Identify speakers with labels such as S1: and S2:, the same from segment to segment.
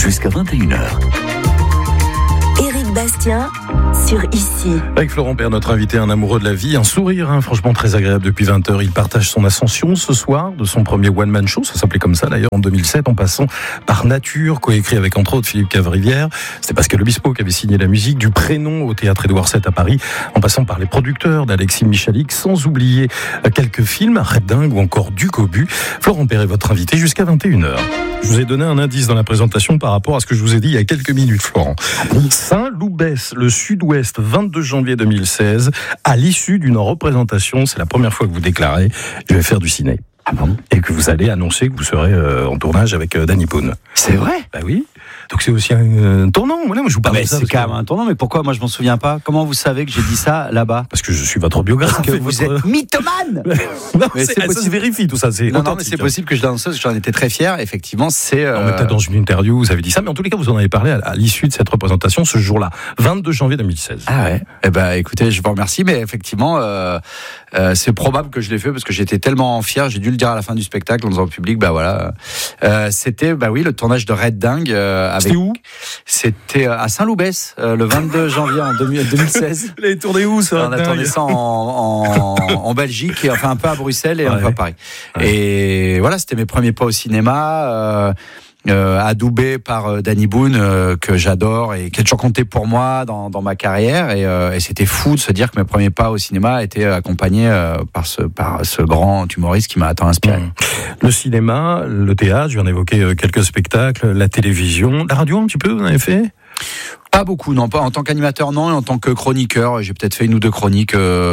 S1: jusqu'à 21h.
S2: Éric Bastien sur Ici.
S3: Avec Florent Père, notre invité, un amoureux de la vie, un sourire, franchement très agréable depuis 20h. Il partage son ascension ce soir de son premier one-man show, ça s'appelait comme ça d'ailleurs en 2007, en passant par Nature, coécrit avec entre autres Philippe Cavrivière. C'était Pascal Obispo qui avait signé la musique, du Prénom au Théâtre Édouard VII à Paris, en passant par les producteurs d'Alexis Michalik, sans oublier quelques films, Red Dingue ou encore Duc au but. Florent Père est votre invité jusqu'à 21h. Je vous ai donné un indice dans la présentation par rapport à ce que je vous ai dit il y a quelques minutes, Florent. Saint-Loubès, le Sud-Ouest, 22 janvier 2016, à l'issue d'une représentation, c'est la première fois que vous déclarez, je vais faire du ciné. Ah bon ? Et que vous allez annoncer que vous serez en tournage avec Danny Boone.
S4: C'est vrai ?
S3: Bah oui. Donc c'est aussi un tournant. Voilà, moi je vous parle de ça.
S4: C'est quand même un tournant, mais pourquoi moi je m'en souviens pas ? Comment vous savez que j'ai dit ça là-bas ?
S3: Parce que je suis votre biographe.
S4: Parce que vous êtes mythomane.
S3: Non, mais ça se vérifie tout ça. C'est
S4: non, mais c'est possible que je l'annonce parce que j'en étais très fier. Effectivement, c'est.
S3: Non, mais peut-être dans une interview, vous avez dit ça, mais en tous les cas, vous en avez parlé à l'issue de cette représentation ce jour-là, 22 janvier 2016.
S4: Ah ouais. Eh ben, écoutez, je vous remercie, mais effectivement, c'est probable que je l'ai fait parce que j'étais tellement fier. J'ai dû le dire à la fin du spectacle en disant au public, bah voilà. C'était, bah oui, le tournage de Red Dingue.
S3: C'était où ?
S4: C'était à Saint-Loubès, le 22 janvier en 2016.
S3: Vous l'avez tourné où ça ?
S4: On a tourné ça en Belgique, et enfin un peu à Bruxelles et un peu à Paris. Ouais. Et voilà, c'était mes premiers pas au cinéma. Adoubé par Danny Boone, que j'adore et qui a toujours compté pour moi dans ma carrière, et c'était fou de se dire que mes premiers pas au cinéma étaient accompagnés par ce grand humoriste qui m'a tant inspiré.
S3: Le cinéma, le théâtre, je viens d'évoquer quelques spectacles, la télévision, la radio un petit peu, vous en avez fait ?
S4: Pas beaucoup, non, pas en tant qu'animateur, non, et en tant que chroniqueur, j'ai peut-être fait une ou deux chroniques,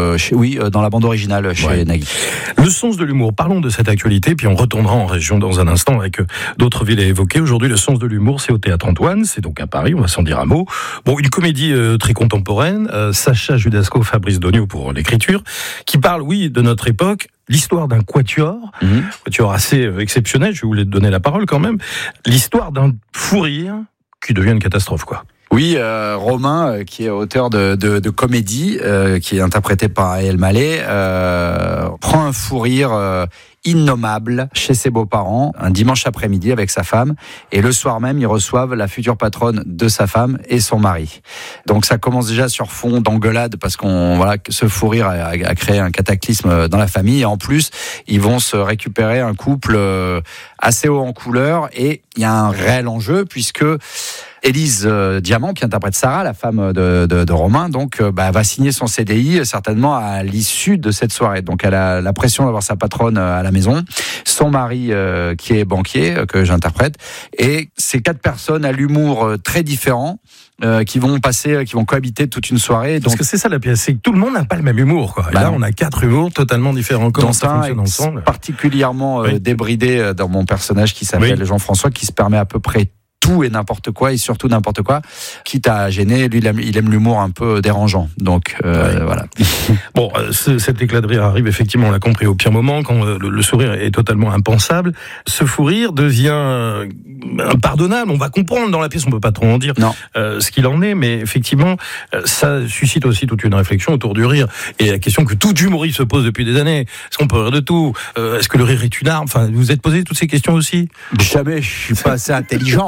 S4: dans la bande originale chez Nagui.
S3: Le sens de l'humour, parlons de cette actualité, puis on retournera en région dans un instant avec d'autres villes à évoquer. Aujourd'hui, le sens de l'humour, c'est au Théâtre Antoine, c'est donc à Paris, on va s'en dire un mot. Bon, une comédie très contemporaine, Sacha Judasco, Fabrice Dognaud pour l'écriture, qui parle, oui, de notre époque. L'histoire d'un quatuor, quatuor assez exceptionnel, je vais vous donner la parole quand même. L'histoire d'un fou rire qui devient une catastrophe, quoi.
S4: Oui, Romain, qui est auteur de comédie, qui est interprété par Aël Mallet, prend un fou rire innommable chez ses beaux-parents un dimanche après-midi avec sa femme, et le soir même ils reçoivent la future patronne de sa femme et son mari. Donc ça commence déjà sur fond d'engueulade parce ce fou rire a créé un cataclysme dans la famille, et en plus ils vont se récupérer un couple assez haut en couleur, et il y a un réel enjeu puisque Élise Diamant, qui interprète Sarah, la femme de Romain, donc va signer son CDI certainement à l'issue de cette soirée. Donc elle a la pression d'avoir sa patronne à la maison, son mari qui est banquier, que j'interprète, et ces quatre personnes à l'humour très différent qui vont cohabiter toute une soirée.
S3: Parce que c'est ça la pièce, c'est que tout le monde n'a pas le même humour, quoi. Et là, on a quatre humours totalement différents. Comment ça fonctionne ensemble ?
S4: Particulièrement débridé dans mon personnage qui s'appelle Jean-François, qui se permet à peu près tout et n'importe quoi, et surtout n'importe quoi, quitte à gêner. Lui, il aime l'humour un peu dérangeant. Donc, voilà.
S3: Bon, cet éclat de rire arrive, effectivement, on l'a compris, au pire moment, quand le sourire est totalement impensable. Ce fou rire devient impardonnable. On va comprendre dans la pièce, on peut pas trop en dire ce qu'il en est, mais effectivement, ça suscite aussi toute une réflexion autour du rire. Et la question que tout humoriste se pose depuis des années, est-ce qu'on peut rire de tout ? Est-ce que le rire est une arme ? Enfin, vous vous êtes posé toutes ces questions aussi ?
S4: Jamais, je suis pas assez intelligent.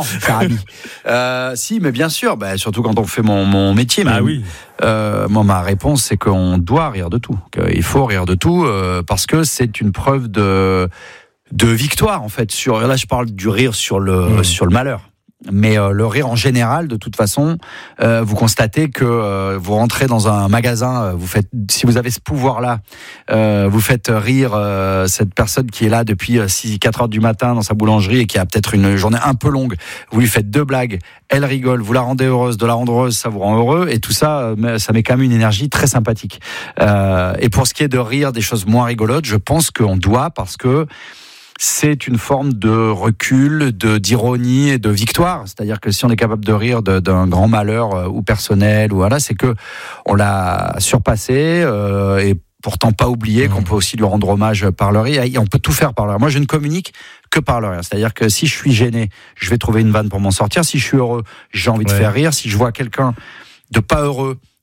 S4: Si, mais bien sûr, surtout quand on fait mon métier.
S3: Oui.
S4: Moi, ma réponse, c'est qu'on doit rire de tout. Il faut rire de tout parce que c'est une preuve de victoire, en fait. Là, je parle du rire sur le malheur. Mais le rire en général, de toute façon, vous constatez que vous rentrez dans un magasin, si vous avez ce pouvoir-là, vous faites rire cette personne qui est là depuis 4 heures du matin dans sa boulangerie et qui a peut-être une journée un peu longue. Vous lui faites 2 blagues, elle rigole, vous la rendez heureuse, de la rendre heureuse, ça vous rend heureux, et tout ça, ça met quand même une énergie très sympathique. Et pour ce qui est de rire des choses moins rigolotes, je pense qu'on doit, parce que c'est une forme de recul, d'ironie et de victoire. C'est-à-dire que si on est capable de rire d'un grand malheur ou personnel, c'est que on l'a surpassé, et pourtant pas oublier qu'on peut aussi lui rendre hommage par le rire. Et on peut tout faire par le rire. Moi, je ne communique que par le rire. C'est-à-dire que si je suis gêné, je vais trouver une vanne pour m'en sortir. Si je suis heureux, j'ai envie de faire rire. Si je vois quelqu'un de pas heureux,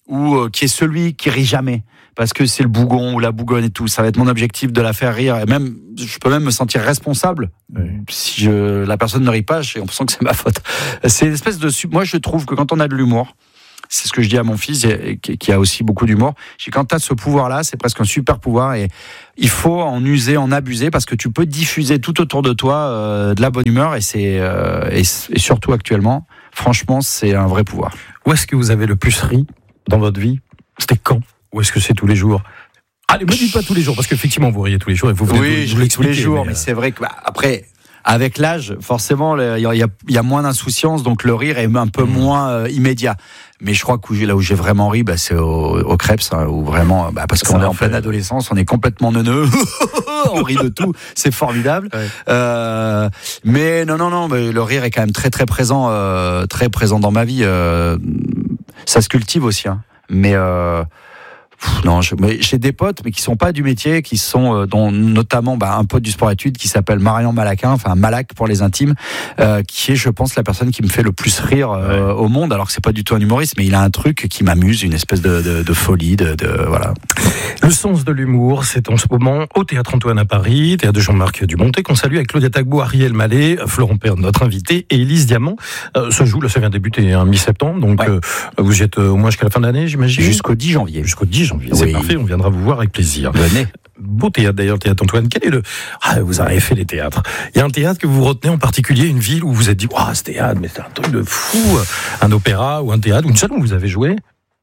S4: ou qui est celui qui rit jamais, parce que c'est le bougon ou la bougonne et tout. Ça va être mon objectif de la faire rire, et même je peux même me sentir responsable si la personne ne rit pas. J'ai l'impression que c'est ma faute. C'est une espèce de moi je trouve que quand on a de l'humour, c'est ce que je dis à mon fils qui a aussi beaucoup d'humour. Je dis quand tu as ce pouvoir-là, c'est presque un super pouvoir et il faut en user, en abuser parce que tu peux diffuser tout autour de toi de la bonne humeur et surtout actuellement, franchement, c'est un vrai pouvoir.
S3: Où est-ce que vous avez le plus ri dans votre vie ? C'était quand ? Ou est-ce que c'est tous les jours ? Allez, me dites pas tous les jours parce qu'effectivement vous riez tous les jours et vous voulez
S4: je ris tous les jours, mais c'est vrai que après. Avec l'âge, forcément, il y a moins d'insouciance, donc le rire est un peu moins immédiat. Mais je crois que là où j'ai vraiment ri, c'est au Crêpes, où vraiment, parce qu'on est en pleine adolescence, on est complètement neuneux, on rit de tout, c'est formidable. Ouais. Mais non, mais le rire est quand même très très présent dans ma vie. Ça se cultive aussi, hein. Mais non, j'ai des potes, mais qui sont pas du métier, qui sont, dont notamment un pote du sport-études qui s'appelle Marian Malaquin, enfin Malac pour les intimes, qui est, je pense, la personne qui me fait le plus rire au monde. Alors que c'est pas du tout un humoriste, mais il a un truc qui m'amuse, une espèce de folie, voilà.
S3: Le sens de l'humour, c'est en ce moment au Théâtre Antoine à Paris, Théâtre de Jean-Marc Dumontet, qu'on salue avec Claudia Tagbo, Ariel Mallet, Florent Père, notre invité, et Élise Diamant. Ça joue, là, ça vient de débuter mi-septembre, donc vous y êtes au moins jusqu'à la fin de l'année, j'imagine.
S4: Jusqu'au 10 janvier.
S3: Jusqu'au 10 janvier. C'est parfait, on viendra vous voir avec plaisir.
S4: Venez.
S3: Beau théâtre d'ailleurs, Théâtre Antoine. Quel est vous avez fait les théâtres. Il y a un théâtre que vous retenez en particulier, une ville où vous vous êtes dit, ce théâtre, mais c'est un truc de fou. Un opéra ou un théâtre, ou une salle où vous avez joué?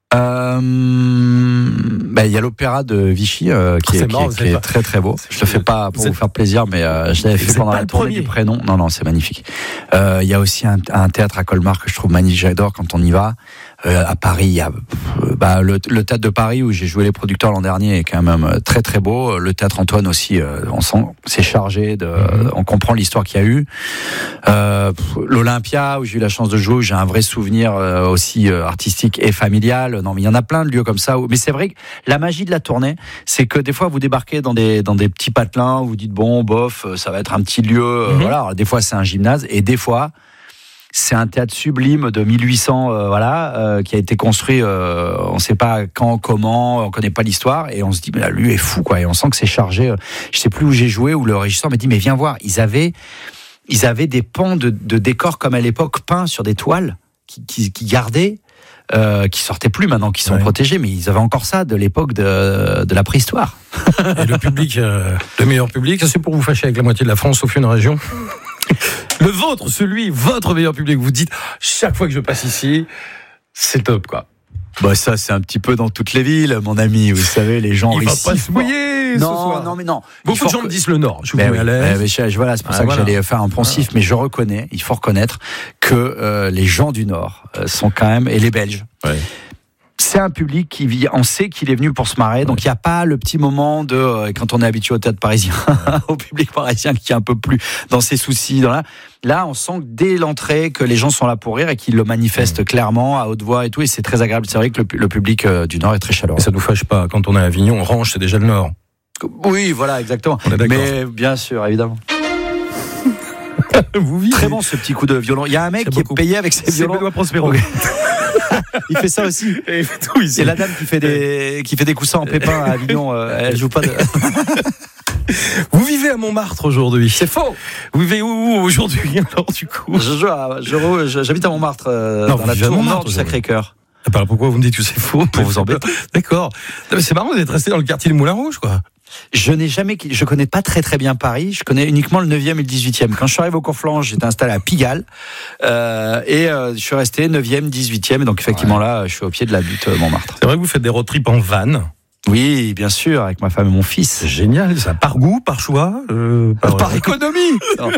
S4: Il y a l'opéra de Vichy qui est très très beau. Je le fais pas pour vous faire plaisir, mais je l'avais fait pendant la tournée du Prénom. Non, c'est magnifique. Il y a aussi un théâtre à Colmar que je trouve magnifique. J'adore quand on y va. À Paris, il y a le théâtre de Paris où j'ai joué les producteurs l'an dernier est quand même très très beau. Le théâtre Antoine aussi, on sent c'est chargé on comprend l'histoire qu'il y a eu. L'Olympia où j'ai eu la chance de jouer, où j'ai un vrai souvenir aussi artistique et familial. Non, mais il y en a plein de lieux comme ça. Mais c'est vrai que la magie de la tournée, c'est que des fois vous débarquez dans des petits patelins où vous dites bof, ça va être un petit lieu. Voilà. Alors, des fois c'est un gymnase et des fois c'est un théâtre sublime de 1800, qui a été construit, on ne sait pas quand, comment, on ne connaît pas l'histoire, et on se dit, mais là, lui est fou, quoi. Et on sent que c'est chargé. Je ne sais plus où j'ai joué, où le régisseur m'a dit, mais viens voir. Ils avaient des pans de décors comme à l'époque peints sur des toiles qui gardaient. Qui sortaient plus maintenant, qui sont protégés, mais ils avaient encore ça de l'époque de la préhistoire.
S3: Et le public, le meilleur public, ça c'est pour vous fâcher avec la moitié de la France, sauf une région. Le vôtre, votre meilleur public, vous dites, chaque fois que je passe ici, c'est top, quoi.
S4: Ça, c'est un petit peu dans toutes les villes, mon ami. Vous savez, les gens
S3: ici. Il va pas se mouiller ce soir.
S4: Non, mais non.
S3: Beaucoup de gens me disent le Nord. Je vous mets à l'aise.
S4: Voilà, c'est pour ça que j'allais faire un poncif, mais je reconnais, il faut reconnaître que les gens du Nord sont quand même, et les Belges. Ouais. C'est un public qui vit, on sait qu'il est venu pour se marrer, donc il n'y a pas le petit moment quand on est habitué au théâtre parisien, au public parisien qui est un peu plus dans ses soucis. Là, on sent dès l'entrée que les gens sont là pour rire et qu'ils le manifestent clairement à haute voix et tout, et c'est très agréable. C'est vrai que le public du Nord est très chaleureux.
S3: Et ça ne nous fâche pas, quand on est à Avignon, Orange, c'est déjà le Nord.
S4: Oui, voilà, exactement. Mais bien sûr, évidemment.
S3: Vous vivez.
S4: Très bon ce petit coup de violon. Il y a un mec qui est payé avec ses violons.
S3: C'est Benoît Prospero.
S4: Il fait ça aussi. Et la dame qui fait des coussins en pépin à Avignon, elle joue pas de...
S3: Vous vivez à Montmartre aujourd'hui.
S4: C'est faux.
S3: Vous vivez où aujourd'hui alors du coup?
S4: J'habite à Montmartre, dans la tour nord du Sacré-Cœur.
S3: Pourquoi vous me dites que c'est faux?
S4: Pour vous embêter.
S3: D'accord. Non, mais c'est marrant, vous êtes resté dans le quartier du Moulin Rouge, quoi.
S4: Je connais pas très très bien Paris, je connais uniquement le 9e et le 18e. Quand je suis arrivé au Cours-Flange, j'étais installé à Pigalle, je suis resté 9e, 18e, et donc effectivement là, je suis au pied de la butte Montmartre.
S3: C'est vrai que vous faites des road trips en van?
S4: Oui, bien sûr, avec ma femme et mon fils.
S3: C'est génial, ça. Par goût, par choix,
S4: par économie.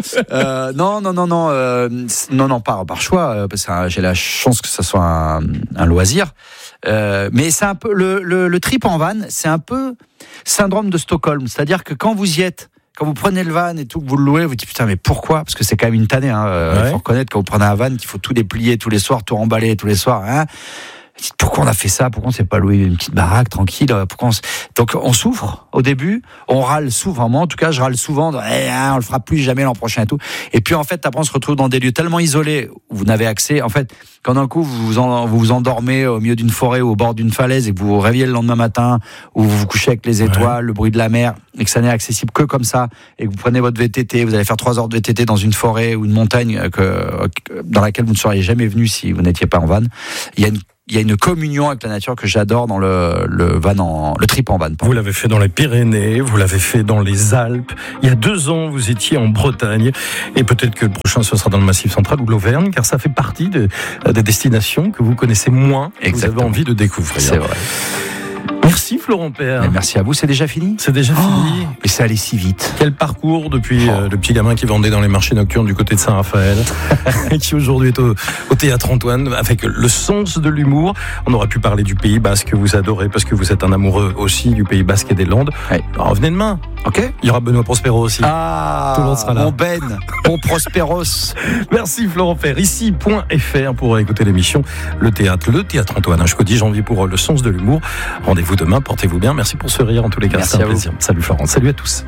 S4: Non, par choix. Parce que j'ai la chance que ça soit un loisir. Mais c'est un peu le trip en van, c'est un peu syndrome de Stockholm. C'est-à-dire que quand vous y êtes, quand vous prenez le van et tout, que vous le louez, vous dites putain mais pourquoi? Parce que c'est quand même une tannée. Il faut reconnaître quand vous prenez un van qu'il faut tout déplier tous les soirs, tout remballer tous les soirs. Pourquoi on a fait ça? Pourquoi on s'est pas loué une petite baraque tranquille? Donc on souffre au début, on râle souvent. Moi en tout cas, je râle souvent. On le fera plus jamais l'an prochain et tout. Et puis en fait, après on se retrouve dans des lieux tellement isolés où vous n'avez accès. En fait, quand d'un coup vous vous endormez au milieu d'une forêt ou au bord d'une falaise et que vous vous réveillez le lendemain matin, ou vous vous couchez avec les étoiles, le bruit de la mer, et que ça n'est accessible que comme ça, et que vous prenez votre VTT, vous allez faire 3 heures de VTT dans une forêt ou une montagne dans laquelle vous ne seriez jamais venu si vous n'étiez pas en van. Il y a une communion avec la nature que j'adore dans le trip en van.
S3: Vous l'avez fait dans les Pyrénées, vous l'avez fait dans les Alpes. Il y a 2 ans, vous étiez en Bretagne. Et peut-être que le prochain, ce sera dans le Massif central ou l'Auvergne, car ça fait partie des destinations que vous connaissez moins, que vous avez envie de découvrir.
S4: C'est vrai.
S3: Merci Florent Père.
S4: Merci à vous, c'est déjà fini?
S3: C'est déjà fini.
S4: Et c'est allé si vite.
S3: Quel parcours depuis le petit gamin qui vendait dans les marchés nocturnes du côté de Saint-Raphaël et qui aujourd'hui est au Théâtre Antoine avec le sens de l'humour. On aurait pu parler du Pays Basque que vous adorez parce que vous êtes un amoureux aussi du Pays Basque et des Landes.
S4: Ouais.
S3: Alors, revenez demain.
S4: Ok.
S3: Il y aura Benoît Prospero aussi. Tout le monde sera là.
S4: Mon Prosperos.
S3: Merci Florent Père. Ici.fr pour écouter l'émission Le Théâtre Antoine jusqu'au 10 janvier pour le sens de l'humour. Rendez-vous demain, portez-vous bien. Merci pour ce rire en tous les cas, c'est un plaisir. Salut Florent, salut à tous.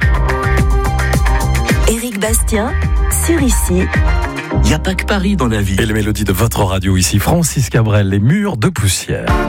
S2: Éric Bastien, sur Ici.
S1: Il n'y a pas que Paris dans la vie.
S3: Et les mélodies de votre radio ici, Francis Cabrel, les murs de poussière.